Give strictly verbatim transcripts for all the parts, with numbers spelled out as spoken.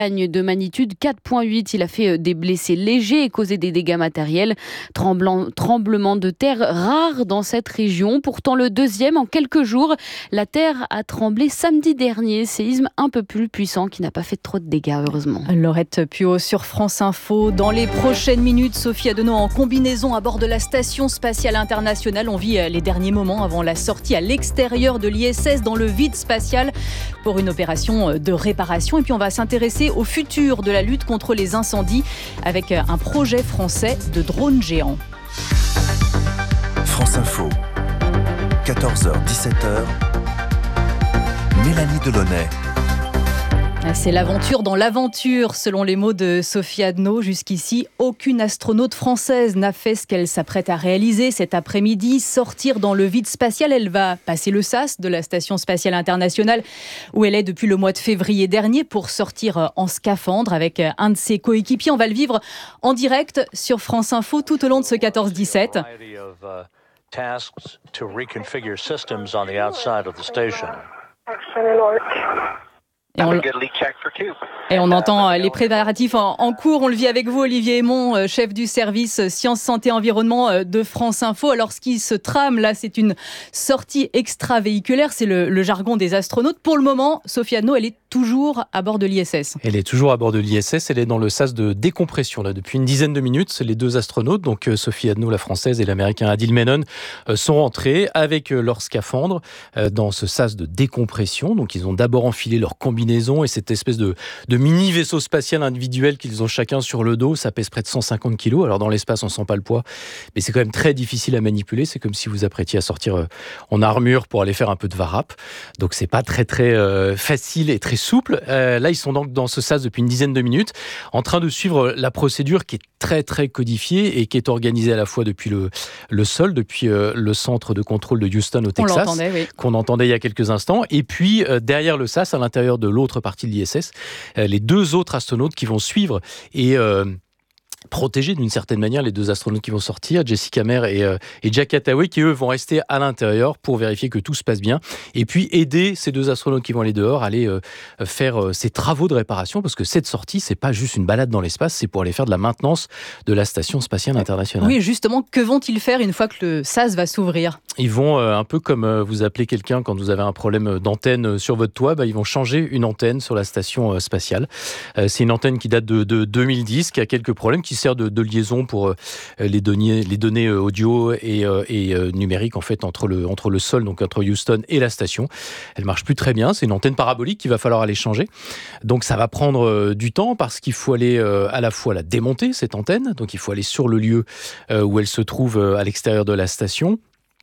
De magnitude quatre virgule huit. Il a fait des blessés légers et causé des dégâts matériels. Tremblant, tremblement de terre rare dans cette région. Pourtant, le deuxième en quelques jours. La terre a tremblé samedi dernier. Séisme un peu plus puissant qui n'a pas fait trop de dégâts, heureusement. Laurette Puot sur France Info. Dans les prochaines minutes, Sophie Adenau en combinaison à bord de la Station Spatiale Internationale. On vit les derniers moments avant la sortie à l'extérieur de l'I S S dans le vide spatial pour une opération de réparation. Et puis, on va s'intéresser au futur de la lutte contre les incendies avec un projet français de drone géant. France Info, quatorze heures dix-sept heures, Mélanie Delaunay. C'est l'aventure dans l'aventure, selon les mots de Sophie Adenau. Jusqu'ici, aucune astronaute française n'a fait ce qu'elle s'apprête à réaliser cet après-midi, sortir dans le vide spatial. Elle va passer le S A S de la Station Spatiale Internationale, où elle est depuis le mois de février dernier, pour sortir en scaphandre avec un de ses coéquipiers. On va le vivre en direct sur France Info tout au long de ce quatorze dix-sept. Et on, et on entend les préparatifs en, en cours. On le vit avec vous, Olivier Aymon, chef du service Sciences, Santé, Environnement de France Info. Alors, ce qui se trame là, c'est une sortie extravéhiculaire. C'est le, le jargon des astronautes. Pour le moment, Sophie Adenau, elle est toujours à bord de l'I S S. Elle est toujours à bord de l'I S S. Elle est dans le sas de décompression là, depuis une dizaine de minutes. Les deux astronautes, donc Sophie Adenau, la française, et l'américain Adil Menon, sont rentrés avec leur scaphandre dans ce sas de décompression. Donc, ils ont d'abord enfilé leur combinaison et cette espèce de, de mini vaisseau spatial individuel qu'ils ont chacun sur le dos. Ça pèse près de cent cinquante kilos. Alors dans l'espace, on sent pas le poids, mais c'est quand même très difficile à manipuler. C'est comme si vous apprêtiez à sortir en armure pour aller faire un peu de varap. Donc c'est pas très très euh, facile et très souple. Euh, là, ils sont donc dans ce sas depuis une dizaine de minutes, en train de suivre la procédure qui est très très codifiée et qui est organisée à la fois depuis le, le sol, depuis euh, le centre de contrôle de Houston au Texas, on l'entendait, oui. qu'on entendait il y a quelques instants, et puis euh, derrière le sas, à l'intérieur de l'autre partie de l'I S S, euh, les deux autres astronautes qui vont suivre et euh, protéger d'une certaine manière les deux astronautes qui vont sortir, Jessica Meir et, euh, et Jack Attaway, qui eux vont rester à l'intérieur pour vérifier que tout se passe bien, et puis aider ces deux astronautes qui vont aller dehors à aller euh, faire euh, ces travaux de réparation, parce que cette sortie, c'est pas juste une balade dans l'espace, c'est pour aller faire de la maintenance de la Station Spatiale Internationale. Oui, justement, que vont-ils faire une fois que le sas va s'ouvrir ? Ils vont, euh, un peu comme euh, vous appelez quelqu'un quand vous avez un problème d'antenne sur votre toit, bah, ils vont changer une antenne sur la station euh, spatiale. Euh, c'est une antenne qui date de, de deux mille dix, qui a quelques problèmes, qui sert de, de liaison pour euh, les données, les données audio et, euh, et euh, numériques en fait entre le, entre le sol, donc entre Houston et la station. Elle marche plus très bien, c'est une antenne parabolique qu'il va falloir aller changer. Donc ça va prendre euh, du temps parce qu'il faut aller euh, à la fois la démonter, cette antenne, donc il faut aller sur le lieu euh, où elle se trouve euh, à l'extérieur de la station.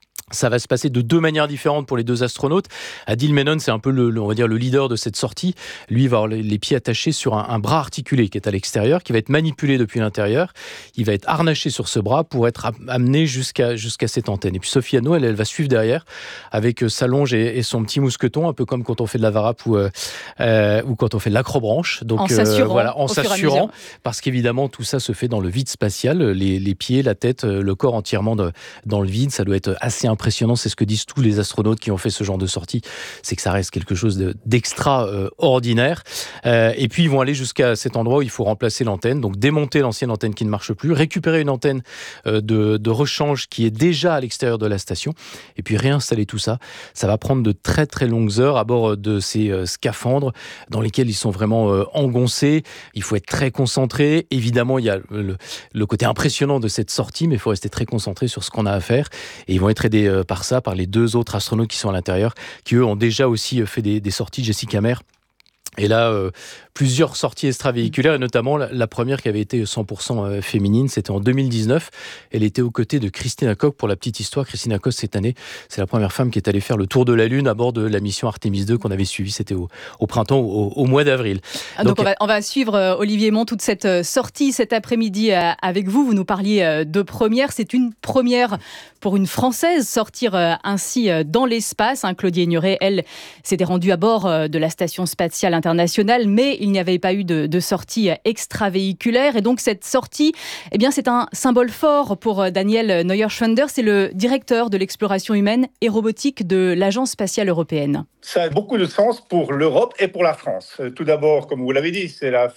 Ça va se passer de deux manières différentes pour les deux astronautes. Adil Menon, c'est un peu le, on va dire, le leader de cette sortie. Lui, il va avoir les pieds attachés sur un, un bras articulé qui est à l'extérieur, qui va être manipulé depuis l'intérieur. Il va être harnaché sur ce bras pour être amené jusqu'à, jusqu'à cette antenne. Et puis Sophie Adenau, elle, elle va suivre derrière avec sa longe et, et son petit mousqueton, un peu comme quand on fait de la varap ou, euh, ou quand on fait de l'acrobranche. Donc, en s'assurant, euh, voilà, en s'assurant, parce qu'évidemment, tout ça se fait dans le vide spatial. Les, les pieds, la tête, le corps entièrement de, dans le vide. Ça doit être assez impressionnant. impressionnant, c'est ce que disent tous les astronautes qui ont fait ce genre de sortie, c'est que ça reste quelque chose de, d'extraordinaire. Euh, et puis ils vont aller jusqu'à cet endroit où il faut remplacer l'antenne, donc démonter l'ancienne antenne qui ne marche plus, récupérer une antenne euh, de, de rechange qui est déjà à l'extérieur de la station, et puis réinstaller tout ça. Ça va prendre de très très longues heures à bord de ces euh, scaphandres dans lesquels ils sont vraiment euh, engoncés. Il faut être très concentré. Évidemment, il y a le, le côté impressionnant de cette sortie, mais il faut rester très concentré sur ce qu'on a à faire. Et ils vont être aidés euh, par ça, par les deux autres astronautes qui sont à l'intérieur, qui eux ont déjà aussi fait des, des sorties, Jessica Meir. Et là, euh, plusieurs sorties extravéhiculaires, et notamment la, la première qui avait été cent pour cent féminine, c'était en deux mille dix-neuf. Elle était aux côtés de Christina Koch. Pour la petite histoire, Christina Koch, cette année, c'est la première femme qui est allée faire le tour de la Lune à bord de la mission Artemis deux qu'on avait suivie, c'était au, au printemps, au, au mois d'avril. Ah, donc, donc on, va, on va suivre, euh, Olivier Aymon, toute cette euh, sortie cet après-midi euh, avec vous. Vous nous parliez euh, de première. C'est une première pour une Française, sortir euh, ainsi euh, dans l'espace. Hein. Claudie Aigneret, elle, s'était rendue à bord euh, de la Station Spatiale international, mais il n'y avait pas eu de, de sortie extravéhiculaire. Et donc cette sortie, eh bien, c'est un symbole fort pour Daniel Neuer-Schwender. C'est le directeur de l'exploration humaine et robotique de l'Agence spatiale européenne. Ça a beaucoup de sens pour l'Europe et pour la France. Tout d'abord, comme vous l'avez dit, c'est la